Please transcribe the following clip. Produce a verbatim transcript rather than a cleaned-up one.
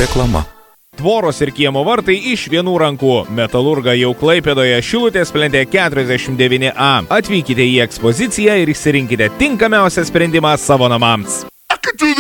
Reklama. Tvoros ir kiemo vartai iš vienų rankų. Metalurga jau Klaipėdoje, Šilutės plente keturiasdešimt devyni A. Atvykite į ekspoziciją ir išsirinkite tinkamiausią sprendimą savo namams.